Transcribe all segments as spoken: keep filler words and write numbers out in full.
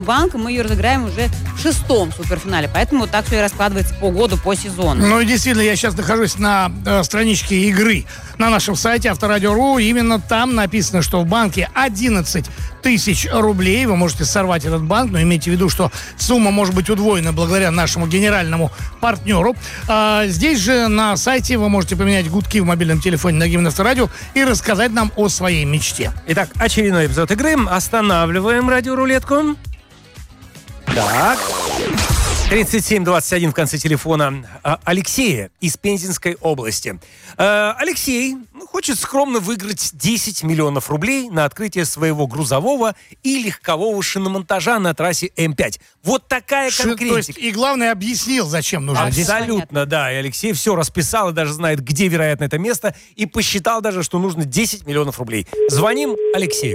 Банк, мы ее разыграем уже в шестом суперфинале. Поэтому так все и раскладывается по году, по сезону. Ну и действительно, я сейчас нахожусь на э, страничке игры на нашем сайте Авторадио точка ру. Именно там написано, что в банке одиннадцать тысяч рублей. Вы можете сорвать этот банк, но имейте в виду, что сумма может быть удвоена благодаря нашему генеральному партнеру. А здесь же на сайте вы можете поменять гудки в мобильном телефоне на гимн Авторадио и рассказать нам о своей мечте. Итак, очередной эпизод игры. Останавливаем радиорулетку. Так. тридцать семь двадцать один в конце телефона Алексея из Пензенской области. Алексей хочет скромно выиграть десять миллионов рублей на открытие своего грузового и легкового шиномонтажа на трассе эм пять. Вот такая конкретика. То есть, и главное, объяснил, зачем нужно. Абсолютно, да. И Алексей все расписал и даже знает, где, вероятно, это место. И посчитал даже, что нужно десять миллионов рублей. Звоним Алексею.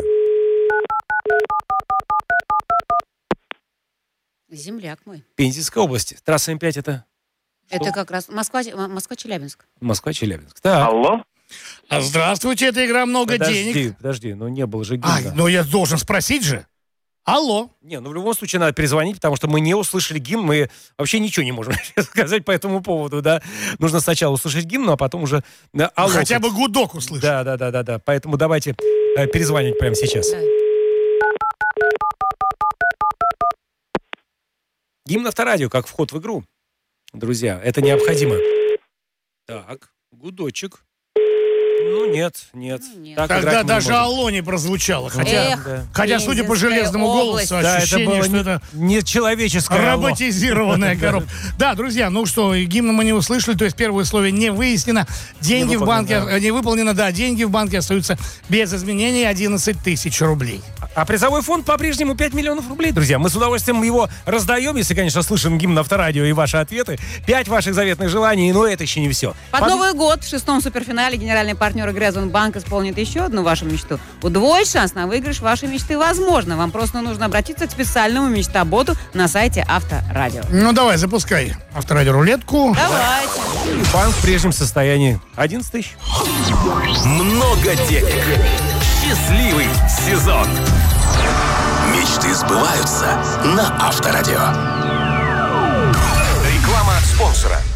Земляк мой. Пензенской области. Трасса эм пять это? Это как раз Москва, Москва-Челябинск. Москва-Челябинск. Так. Алло? А здравствуйте, эта игра «Много подожди, денег». Подожди, ну не было же гимна. А, ну я должен спросить же. Алло. Не, ну в любом случае надо перезвонить, потому что мы не услышали гимн, мы вообще ничего не можем сказать по этому поводу, да. Нужно сначала услышать гимн, а потом уже... Алло, хотя бы гудок услышать. Да, да, да, да, да. Поэтому давайте э, перезвонить прямо сейчас. Да. Гимн Авторадио, как вход в игру. Друзья, это необходимо. Так, гудочек. Ну, нет, нет. Ну, нет. Так Тогда даже можем. «Алло» не прозвучало. Хотя, Эх, да. хотя судя по железному область. голосу, Да, это ощущение, было что не, это нечеловеческое алло. роботизированная коробка. Да, друзья, ну что, гимн мы не услышали, то есть первое условие не выяснено. Деньги Не в банке, выполнено, да. не выполнено, да, деньги в банке остаются без изменений, одиннадцать тысяч рублей. А призовой фонд по-прежнему пять миллионов рублей, друзья. Мы с удовольствием его раздаем, если, конечно, слышим гимн Авторадио и ваши ответы. Пять ваших заветных желаний, но это еще не все. Под, Под Новый год в шестом суперфинале генеральный партнер игры Озонбанк исполнит еще одну вашу мечту. Удвоить шанс на выигрыш вашей мечты возможно. Вам просто нужно обратиться к специальному мечта-боту на сайте Авторадио. Ну давай, запускай Авторадио рулетку. Давайте. Банк в прежнем состоянии. одиннадцать тысяч. Много денег. Счастливый сезон. Мечты сбываются на Авторадио. Реклама спонсора.